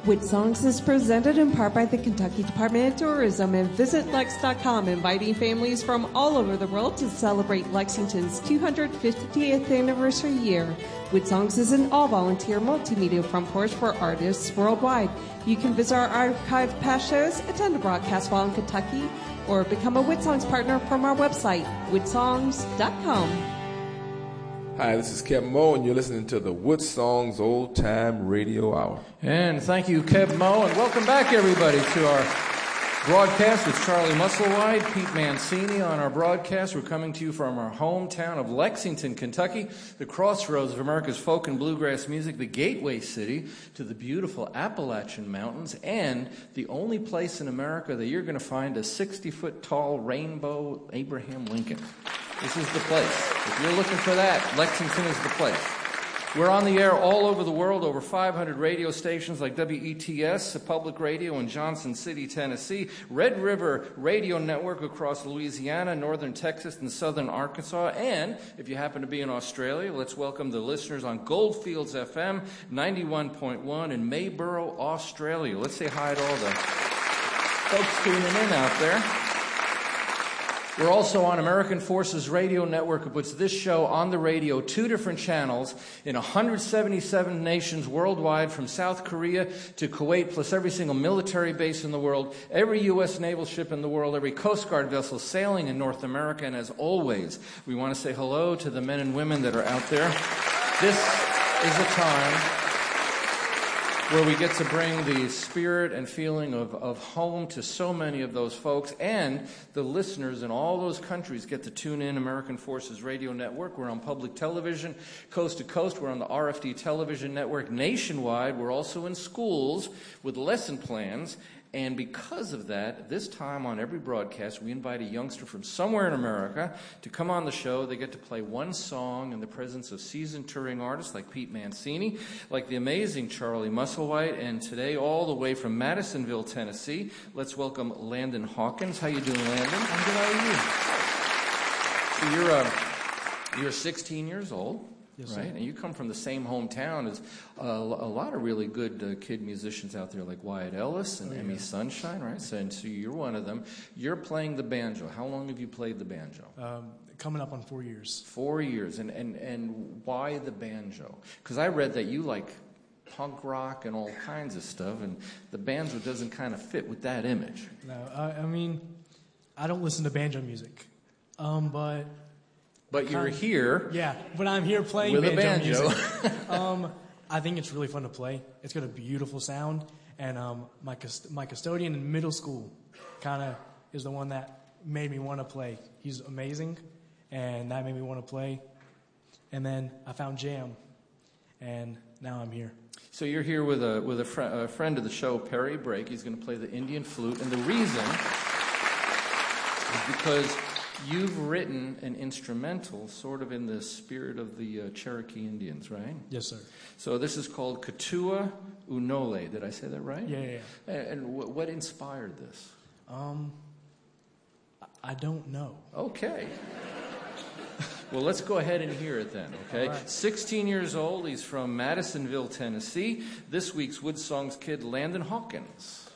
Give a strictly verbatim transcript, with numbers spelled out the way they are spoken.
Wood Songs is presented in part by the Kentucky Department of Tourism and Visit Lex dot com, inviting families from all over the world to celebrate Lexington's two hundred fiftieth anniversary year. Wood Songs is an all-volunteer multimedia front porch for artists worldwide. You can visit our archived past shows, attend a broadcast while in Kentucky, or become a Wood Songs partner from our website, wood songs dot com. Hi, this is Kev Moe, and you're listening to the Wood Songs Old Time Radio Hour. And thank you, Kev Moe, and welcome back, everybody, to our broadcast with Charlie Musselwhite, Pete Mancini on our broadcast. We're coming to you from our hometown of Lexington, Kentucky, the crossroads of America's folk and bluegrass music, the gateway city to the beautiful Appalachian Mountains, and the only place in America that you're going to find a sixty-foot tall rainbow Abraham Lincoln. This is the place. If you're looking for that, Lexington is the place. We're on the air all over the world, over five hundred radio stations like W E T S, Public Radio in Johnson City, Tennessee, Red River Radio Network across Louisiana, northern Texas, and southern Arkansas. And if you happen to be in Australia, let's welcome the listeners on Goldfields F M, ninety-one point one in Mayborough, Australia. Let's say hi to all the folks tuning in out there. We're also on American Forces Radio Network, which puts this show on the radio, two different channels in one hundred seventy-seven nations worldwide, from South Korea to Kuwait, plus every single military base in the world, every U S naval ship in the world, every Coast Guard vessel sailing in North America. And as always, we want to say hello to the men and women that are out there. This is a time where we get to bring the spirit and feeling of, of home to so many of those folks, and the listeners in all those countries get to tune in American Forces Radio Network. We're on public television, coast to coast. We're on the R F D television network nationwide. We're also in schools with lesson plans. And because of that, this time on every broadcast, we invite a youngster from somewhere in America to come on the show. They get to play one song in the presence of seasoned touring artists like Pete Mancini, like the amazing Charlie Musselwhite, and today all the way from Madisonville, Tennessee, let's welcome Landon Hawkins. How you doing, Landon? I'm good. How are you? So you're, uh, you're sixteen years old. Yes, right? sir. And you come from the same hometown as uh, a lot of really good uh, kid musicians out there, like Wyatt Ellis and oh, yeah. Emmy Sunshine, right? So, and so you're one of them. You're playing the banjo. How long have you played the banjo? Um, coming up on four years. Four years. And, and, and why the banjo? Because I read that you like punk rock and all kinds of stuff, and the banjo doesn't kind of fit with that image. No, I, I mean, I don't listen to banjo music, um, but... But you're here. Yeah, but I'm here playing with banjo, a banjo. music. um, I think it's really fun to play. It's got a beautiful sound, and um, my cust- my custodian in middle school kind of is the one that made me want to play. He's amazing, and that made me want to play. And then I found jam, and now I'm here. So you're here with a with a, fr- a friend of the show, Perry Brake. He's going to play the Indian flute, and the reason is because you've written an instrumental sort of in the spirit of the uh, Cherokee Indians, right? Yes, sir. So this is called Katua Unole. Did I say that right? Yeah, yeah, yeah. And, and w- what inspired this? Um, I don't know. Okay. Well, let's go ahead and hear it then, okay? All right. sixteen years old. He's from Madisonville, Tennessee. This week's Wood Songs kid, Landon Hawkins.